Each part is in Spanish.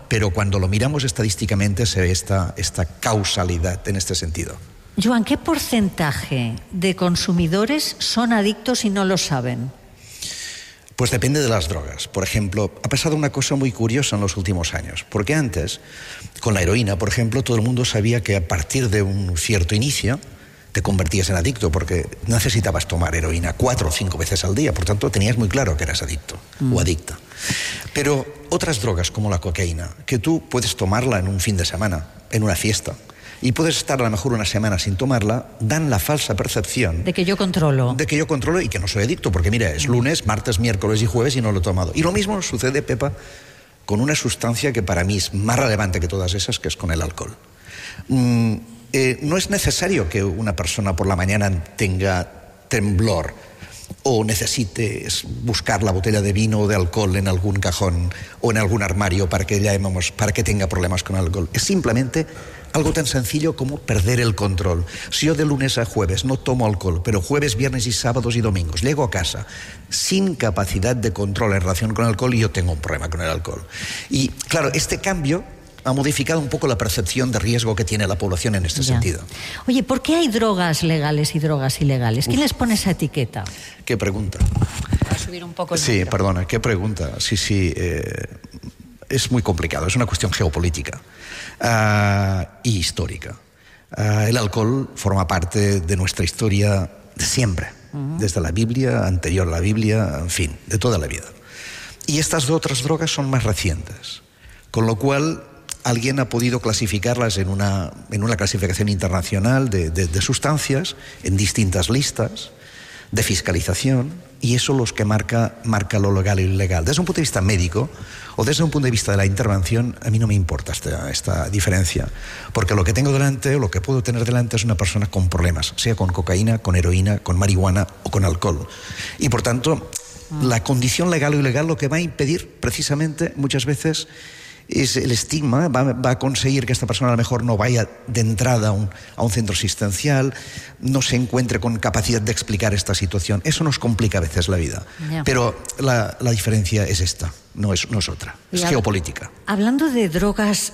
pero cuando lo miramos estadísticamente se ve esta causalidad en este sentido. Joan, ¿qué porcentaje de consumidores son adictos y no lo saben? Pues depende de las drogas. Por ejemplo, ha pasado una cosa muy curiosa en los últimos años, porque antes, con la heroína, por ejemplo, todo el mundo sabía que a partir de un cierto inicio te convertías en adicto, porque necesitabas tomar heroína 4 o 5 veces al día, por tanto tenías muy claro que eras adicto o adicta. Pero otras drogas, como la cocaína, que tú puedes tomarla en un fin de semana, en una fiesta, y puedes estar a lo mejor una semana sin tomarla, dan la falsa percepción de que yo controlo. De que yo controlo y que no soy adicto, porque mira, es lunes, martes, miércoles y jueves y no lo he tomado. Y lo mismo sucede, Pepa, con una sustancia que para mí es más relevante que todas esas, que es con el alcohol. No es necesario que una persona por la mañana tenga temblor o necesite buscar la botella de vino o de alcohol en algún cajón o en algún armario para que tenga problemas con el alcohol. Es simplemente algo tan sencillo como perder el control. Si yo de lunes a jueves no tomo alcohol, pero jueves, viernes y sábados y domingos llego a casa sin capacidad de control en relación con el alcohol, yo tengo un problema con el alcohol. Y claro, este cambio ha modificado un poco la percepción de riesgo que tiene la población en este sentido. Oye, ¿por qué hay drogas legales y drogas ilegales? ¿Quién les pone esa etiqueta? Qué pregunta. Para subir un poco el Sí, micro. perdona, qué pregunta. Sí, es muy complicado, es una cuestión geopolítica y histórica. El alcohol forma parte de nuestra historia de siempre, desde la Biblia, anterior a la Biblia, en fin, de toda la vida. Y estas otras drogas son más recientes, con lo cual alguien ha podido clasificarlas en una clasificación internacional de sustancias en distintas listas de fiscalización, y eso es lo que marca lo legal y lo ilegal. Desde un punto de vista médico o desde un punto de vista de la intervención, a mí no me importa esta diferencia, porque lo que tengo delante o lo que puedo tener delante es una persona con problemas, sea con cocaína, con heroína, con marihuana o con alcohol. Y por tanto, la condición legal o ilegal lo que va a impedir precisamente muchas veces es el estigma, va a conseguir que esta persona a lo mejor no vaya de entrada a un centro asistencial, no se encuentre con capacidad de explicar esta situación. Eso nos complica a veces la vida. Yeah. Pero la diferencia es esta, no es otra, es geopolítica. Hablando de drogas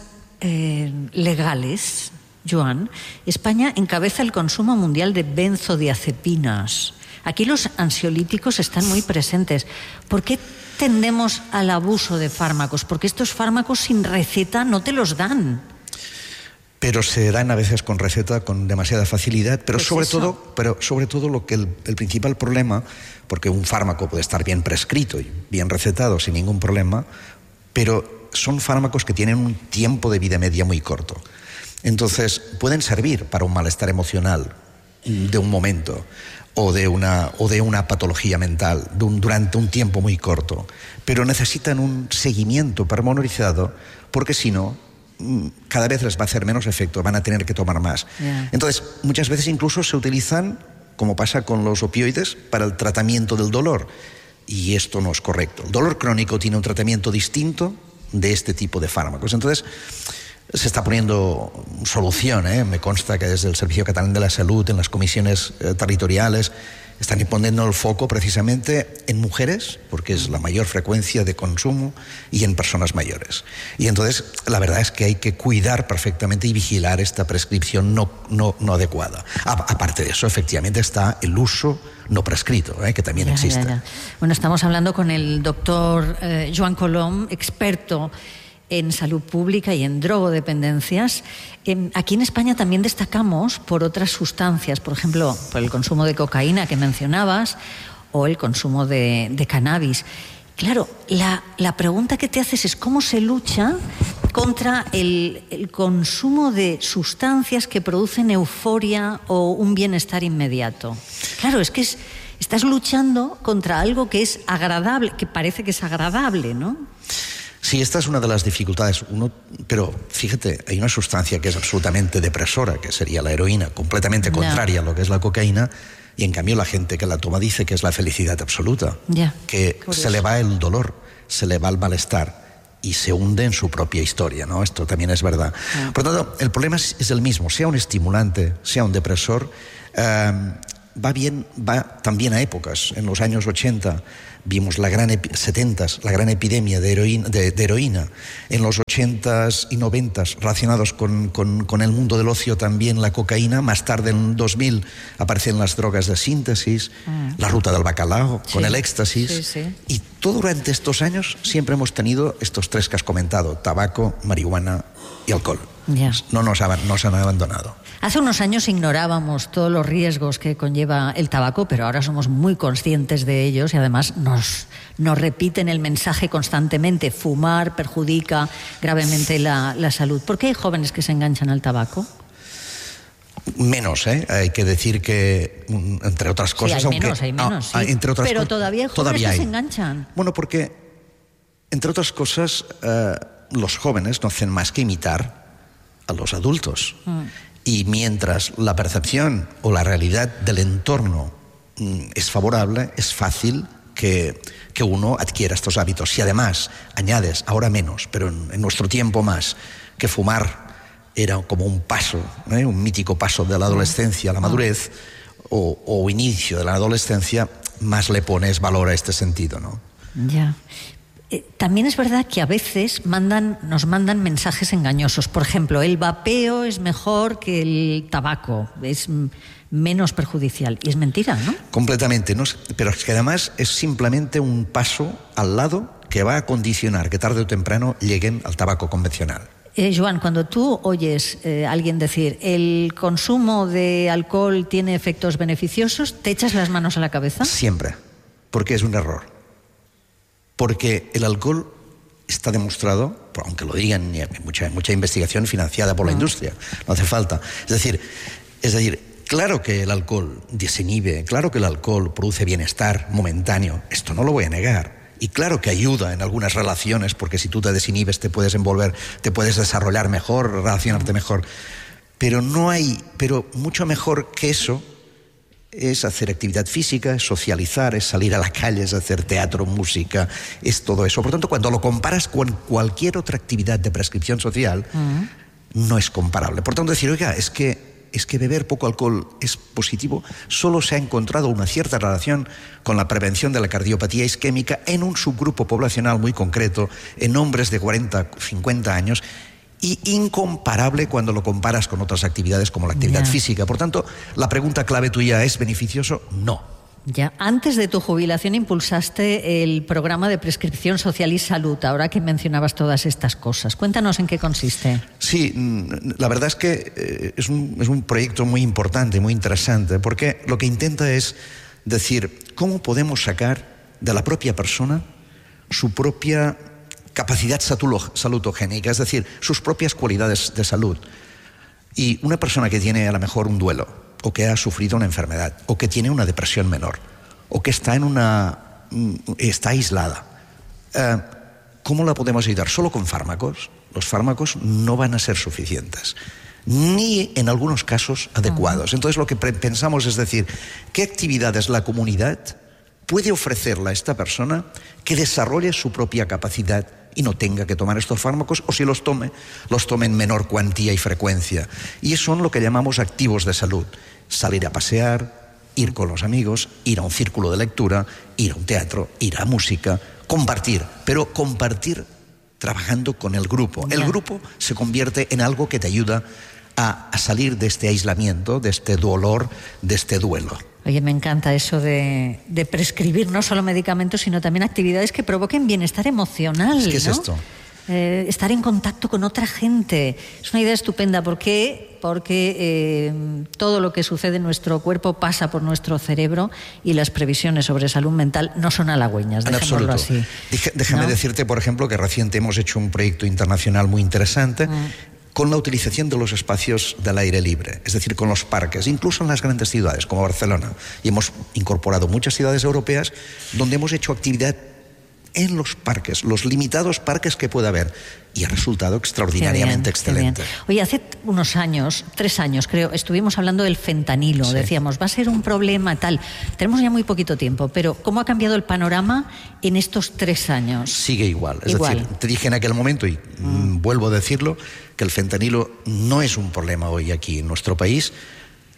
legales, Joan, España encabeza el consumo mundial de benzodiazepinas. Aquí los ansiolíticos están muy presentes. ¿Por qué tendemos al abuso de fármacos? Porque estos fármacos sin receta no te los dan. Pero se dan a veces con receta con demasiada facilidad, pero sobre todo lo que el principal problema, porque un fármaco puede estar bien prescrito y bien recetado sin ningún problema, pero son fármacos que tienen un tiempo de vida media muy corto. Entonces pueden servir para un malestar emocional de un momento o de una patología mental durante un tiempo muy corto, pero necesitan un seguimiento pormenorizado, porque si no, cada vez les va a hacer menos efecto, van a tener que tomar más. Yeah. Entonces, muchas veces incluso se utilizan, como pasa con los opioides, para el tratamiento del dolor, y esto no es correcto. El dolor crónico tiene un tratamiento distinto de este tipo de fármacos. Entonces, se está poniendo solución, me consta que desde el Servicio Catalán de la Salud, en las comisiones territoriales, están poniendo el foco precisamente en mujeres, porque es la mayor frecuencia de consumo, y en personas mayores. Y entonces la verdad es que hay que cuidar perfectamente y vigilar esta prescripción no adecuada. Aparte de eso, efectivamente está el uso no prescrito, que también existe. Ya. Bueno, estamos hablando con el doctor Joan Colom, experto en salud pública y en drogodependencias. Aquí en España también destacamos por otras sustancias, por ejemplo, por el consumo de cocaína que mencionabas o el consumo de cannabis. Claro, la pregunta que te haces es cómo se lucha contra el consumo de sustancias que producen euforia o un bienestar inmediato. Claro, es que estás luchando contra algo que es agradable, que parece que es agradable, ¿no? Sí, esta es una de las dificultades. Pero fíjate, hay una sustancia que es absolutamente depresora, que sería la heroína, completamente contraria a lo que es la cocaína, y en cambio la gente que la toma dice que es la felicidad absoluta, que se le va el dolor, se le va el malestar y se hunde en su propia historia, ¿no? Esto también es verdad. Por lo tanto, el problema es el mismo, sea un estimulante, sea un depresor, va también a épocas. En los años 80 vimos 70s, la gran epidemia de heroína. En los 80s y 90s, relacionados con el mundo del ocio, también la cocaína. Más tarde, en 2000, aparecen las drogas de síntesis, la ruta del bacalao, con el éxtasis. Y todo durante estos años siempre hemos tenido estos tres que has comentado: tabaco, marihuana y alcohol. No nos han abandonado. Hace unos años ignorábamos todos los riesgos que conlleva el tabaco, pero ahora somos muy conscientes de ellos y además nos repiten el mensaje constantemente: fumar perjudica gravemente la salud. ¿Por qué hay jóvenes que se enganchan al tabaco? Menos, hay que decir que, entre otras cosas... Sí, hay menos, sí. Entre otras pero todavía hay jóvenes que se enganchan. Bueno, porque, entre otras cosas, los jóvenes no hacen más que imitar a los adultos. Y mientras la percepción o la realidad del entorno es favorable, es fácil que uno adquiera estos hábitos. Si además añades, ahora menos, pero en nuestro tiempo más, que fumar era como un paso, un mítico paso de la adolescencia a la madurez, o inicio de la adolescencia, más le pones valor a este sentido, ¿no? Ya. También es verdad que a veces nos mandan mensajes engañosos. Por ejemplo, el vapeo es mejor que el tabaco, es menos perjudicial. Y es mentira, ¿no? Completamente. Pero es que además es simplemente un paso al lado que va a condicionar que tarde o temprano lleguen al tabaco convencional. Joan, cuando tú oyes a alguien decir el consumo de alcohol tiene efectos beneficiosos, ¿te echas las manos a la cabeza? Siempre, porque es un error. Porque el alcohol está demostrado, aunque lo digan, hay mucha investigación financiada por la industria, no hace falta. Es decir, claro que el alcohol desinhibe, claro que el alcohol produce bienestar momentáneo, esto no lo voy a negar. Y claro que ayuda en algunas relaciones, porque si tú te desinhibes te puedes envolver, te puedes desarrollar mejor, relacionarte mejor. Pero mucho mejor que eso es hacer actividad física, es socializar, es salir a la calle, es hacer teatro, música, es todo eso. Por tanto, cuando lo comparas con cualquier otra actividad de prescripción social, no es comparable. Por tanto, decir, oiga, es que beber poco alcohol es positivo, solo se ha encontrado una cierta relación con la prevención de la cardiopatía isquémica en un subgrupo poblacional muy concreto, en hombres de 40, 50 años, y incomparable cuando lo comparas con otras actividades como la actividad física. Por tanto, la pregunta clave tuya, ¿es beneficioso? No. Ya, antes de tu jubilación impulsaste el programa de prescripción social y salud, ahora que mencionabas todas estas cosas. Cuéntanos en qué consiste. Sí, la verdad es que es un proyecto muy importante, muy interesante, porque lo que intenta es decir, ¿cómo podemos sacar de la propia persona su propia capacidad salutogénica, es decir, sus propias cualidades de salud? Y una persona que tiene a lo mejor un duelo, o que ha sufrido una enfermedad, o que tiene una depresión menor, o que está aislada, ¿cómo la podemos ayudar? ¿Solo con fármacos? Los fármacos no van a ser suficientes, ni en algunos casos adecuados. Entonces lo que pensamos es decir, ¿qué actividades la comunidad puede ofrecerle a esta persona que desarrolle su propia capacidad y no tenga que tomar estos fármacos, o si los tome en menor cuantía y frecuencia? Y son lo que llamamos activos de salud: salir a pasear, ir con los amigos, ir a un círculo de lectura, ir a un teatro, ir a música, compartir, pero compartir trabajando con el grupo. El grupo se convierte en algo que te ayuda a salir de este aislamiento, de este dolor, de este duelo. Oye, me encanta eso de prescribir no solo medicamentos, sino también actividades que provoquen bienestar emocional. ¿Qué es esto? Estar en contacto con otra gente. Es una idea estupenda. ¿Por qué? Porque todo lo que sucede en nuestro cuerpo pasa por nuestro cerebro y las previsiones sobre salud mental no son halagüeñas. En absoluto. Así. Déjame decirte, por ejemplo, que recientemente hemos hecho un proyecto internacional muy interesante con la utilización de los espacios del aire libre, es decir, con los parques, incluso en las grandes ciudades como Barcelona. Y hemos incorporado muchas ciudades europeas donde hemos hecho actividad en los parques, los limitados parques que pueda haber, y ha resultado extraordinariamente excelente. Oye, hace unos años, 3 años creo, estuvimos hablando del fentanilo. Sí. Decíamos, va a ser un problema tal. Tenemos ya muy poquito tiempo, pero ¿cómo ha cambiado el panorama en estos 3 años? Sigue igual. Es decir, te dije en aquel momento, y vuelvo a decirlo, que el fentanilo no es un problema hoy aquí en nuestro país.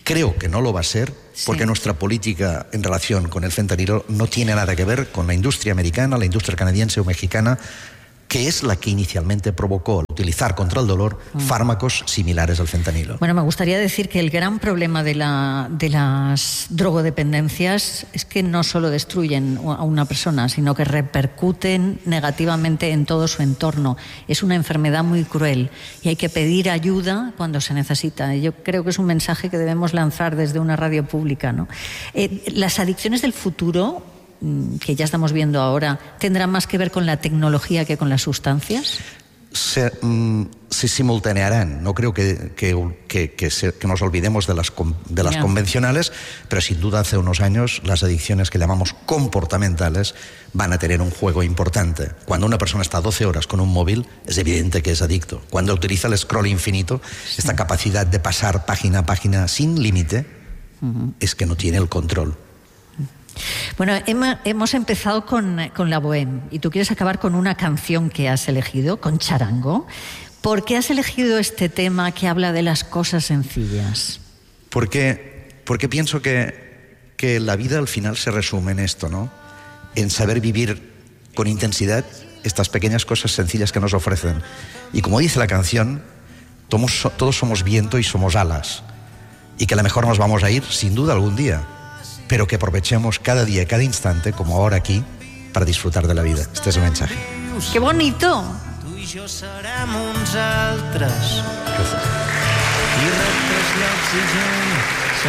Creo que no lo va a ser, porque nuestra política en relación con el fentanilo no tiene nada que ver con la industria americana, la industria canadiense o mexicana, que es la que inicialmente provocó utilizar contra el dolor fármacos similares al fentanilo. Bueno, me gustaría decir que el gran problema de las drogodependencias es que no solo destruyen a una persona, sino que repercuten negativamente en todo su entorno. Es una enfermedad muy cruel y hay que pedir ayuda cuando se necesita. Yo creo que es un mensaje que debemos lanzar desde una radio pública, ¿no? Las adicciones del futuro, que ya estamos viendo ahora, ¿tendrán más que ver con la tecnología que con las sustancias? Se simultanearán. No creo que nos olvidemos de las convencionales, pero sin duda hace unos años las adicciones que llamamos comportamentales van a tener un juego importante. Cuando una persona está 12 horas con un móvil, es evidente que es adicto. Cuando utiliza el scroll infinito, esta capacidad de pasar página a página sin límite, es que no tiene el control. Bueno, hemos empezado con la Bohème y tú quieres acabar con una canción que has elegido, con Charango. ¿Por qué has elegido este tema que habla de las cosas sencillas? Porque pienso que la vida al final se resume en esto, ¿no? En saber vivir con intensidad estas pequeñas cosas sencillas que nos ofrecen. Y como dice la canción, todos somos viento y somos alas. Y que a lo mejor nos vamos a ir, sin duda, algún día. Pero que aprovechemos cada día, cada instante, como ahora aquí, para disfrutar de la vida. Este es el mensaje. ¡Qué bonito! Tu i jo serem uns altres. Gràcies. I reptes llocs i gent